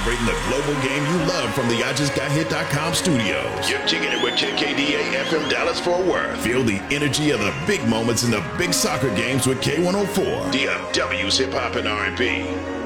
celebrating the global game you love from the IJustGotHit.com studios. You're kicking it with KKDA FM Dallas Fort Worth. Feel the energy of the big moments in the big soccer games with K104. DFW's Hip Hop and R&B.